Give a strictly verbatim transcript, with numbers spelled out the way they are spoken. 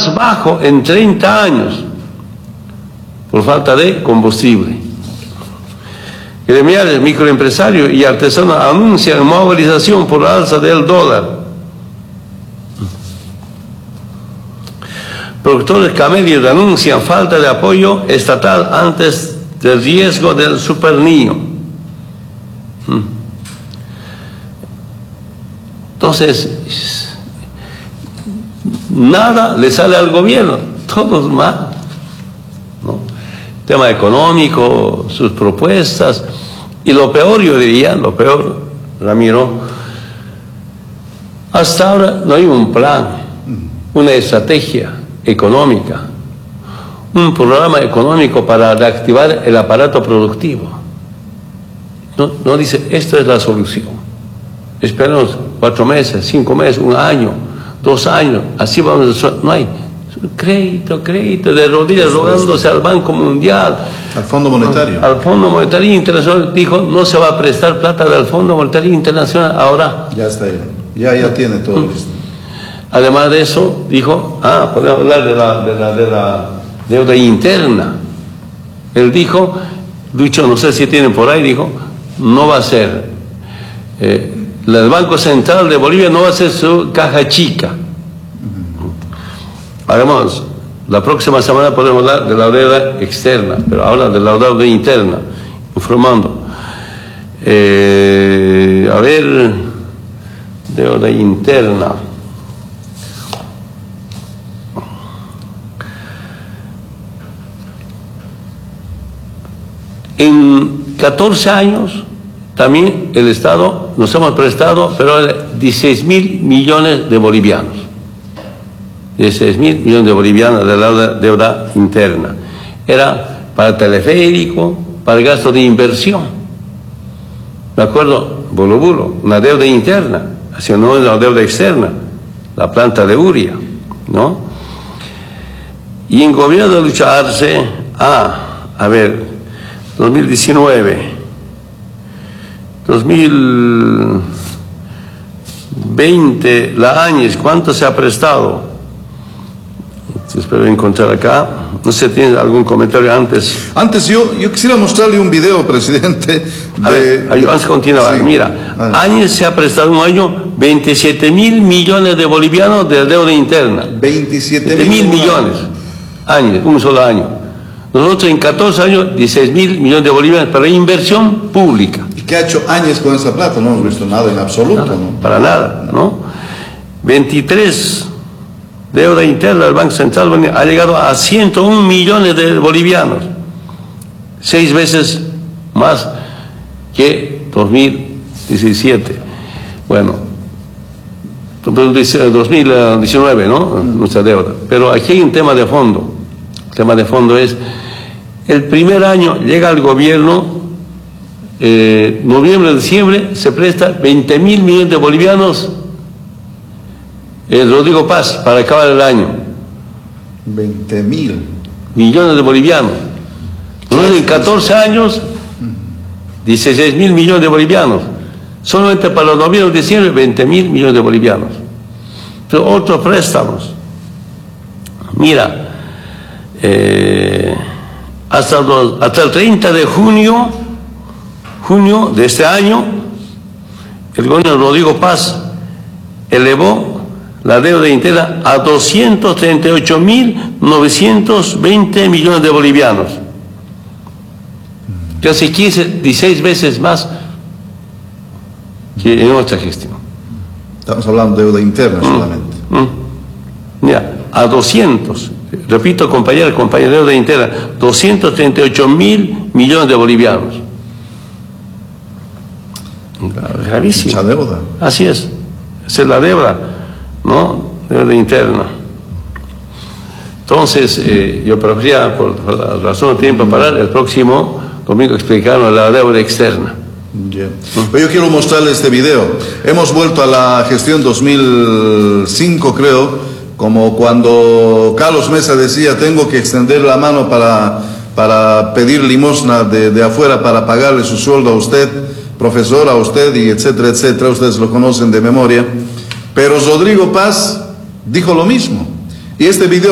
más bajo en treinta años por falta de combustible. Gremiales, microempresarios y artesanos anuncian movilización por la alza del dólar. Productores camellos anuncian falta de apoyo estatal antes del riesgo del superniño. Entonces, nada le sale al gobierno, todo es mal, ¿no? Tema económico, sus propuestas, y lo peor, yo diría, lo peor, Ramiro, hasta ahora no hay un plan, una estrategia económica, un programa económico para reactivar el aparato productivo. No, no dice, esta es la solución. Esperemos cuatro meses, cinco meses, un año, dos años, así vamos a... No hay crédito, crédito, de rodillas rogándose al Banco Mundial. Al Fondo Monetario. Al, al Fondo Monetario Internacional. Dijo, no se va a prestar plata del Fondo Monetario Internacional ahora. Ya está ahí, ya, ya tiene todo listo. Además de eso, dijo, ah, podemos hablar de la, de la, de la deuda interna. Él dijo, dicho, no sé si tienen por ahí, dijo, no va a ser, eh, el Banco Central de Bolivia no va a ser su caja chica. Haremos, la próxima semana podemos hablar de la deuda externa, pero ahora de la deuda interna, informando. Eh, a ver, deuda interna. En catorce años también el Estado nos hemos prestado, pero dieciséis mil millones de bolivianos. dieciséis mil millones de bolivianos de la deuda interna. Era para el teleférico, para el gasto de inversión. ¿De acuerdo? Bulo bulo, una deuda interna, así no es la deuda externa, la planta de Uria, ¿no? Y en gobierno de Lucha Arce, ah, a ver, dos mil diecinueve, dos mil veinte, la Áñez, ¿cuánto se ha prestado? Espero encontrar acá. No sé, ¿tiene algún comentario antes? Antes yo, yo quisiera mostrarle un video, presidente. De... A ver, vamos a continuar. Sí. Mira, Áñez se ha prestado un año veintisiete mil millones de bolivianos de deuda interna. veintisiete mil millones. Áñez, un solo año. Nosotros en catorce años, dieciséis mil millones de bolivianos para inversión pública. ¿Y qué ha hecho Áñez con esa plata? No hemos visto nada en absoluto, nada, ¿no? Para nada, ¿no? veintitrés, deuda interna del Banco Central ha llegado a ciento un millones de bolivianos. Seis veces más que dos mil diecisiete. Bueno, dos mil diecinueve, ¿no? Nuestra deuda. Pero aquí hay un tema de fondo. El tema de fondo es, el primer año llega al gobierno, eh, noviembre, diciembre, se presta veinte mil millones de bolivianos, eh, Rodrigo Paz, para acabar el año. veinte mil millones de bolivianos. Nosotros en catorce años, dieciséis mil millones de bolivianos. Solamente para los noviembre, diciembre, veinte mil millones de bolivianos. Pero otros préstamos. Mira, Eh, hasta, los, hasta el treinta de junio, junio de este año, el gobierno de Rodrigo Paz elevó la deuda interna a doscientos treinta y ocho mil novecientos veinte millones de bolivianos. Casi quince, dieciséis veces más que en nuestra gestión. Estamos hablando de deuda interna mm, solamente. Mm, ya, a doscientos. Repito, compañeros, compañeros, deuda interna, doscientos treinta y ocho mil millones de bolivianos. Gravísimo. Mucha deuda. Así es. Esa es la deuda, ¿no? Deuda interna. Entonces, eh, yo prefería, por, por la razón de tiempo, parar el próximo domingo explicarnos la deuda externa. Yeah. ¿Mm? Yo quiero mostrarles este video. Hemos vuelto a la gestión dos mil cinco, creo. Como cuando Carlos Mesa decía, tengo que extender la mano para, para pedir limosna de, de afuera para pagarle su sueldo a usted, profesor, a usted, y etcétera, etcétera. Ustedes lo conocen de memoria. Pero Rodrigo Paz dijo lo mismo. Y este video